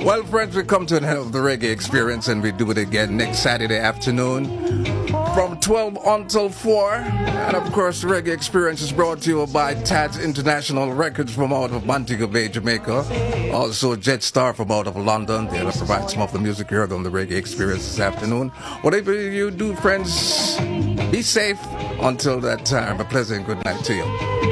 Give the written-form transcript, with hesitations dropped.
Well, friends, we come to an end of the Reggae Experience, and we do it again next Saturday afternoon from 12 until 4. And of course, Reggae Experience is brought to you by Tad's International Records from out of Montego Bay, Jamaica. Also, Jetstar from out of London. They'll provide some of the music you heard on the Reggae Experience this afternoon. Whatever you do, friends, be safe until that time. A pleasant good night to you.